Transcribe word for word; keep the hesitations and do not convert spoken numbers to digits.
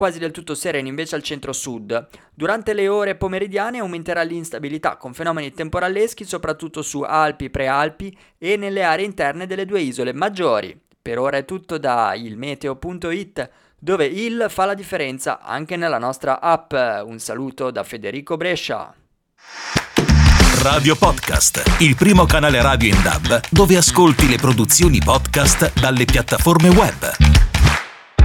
quasi del tutto sereni invece al centro-sud. Durante le ore pomeridiane aumenterà l'instabilità con fenomeni temporaleschi soprattutto su Alpi, Prealpi e nelle aree interne delle due isole maggiori. Per ora è tutto da ilmeteo punto it, dove il fa la differenza anche nella nostra app. Un saluto da Federico Brescia. Radio Podcast, il primo canale radio in D A B dove ascolti le produzioni podcast dalle piattaforme web.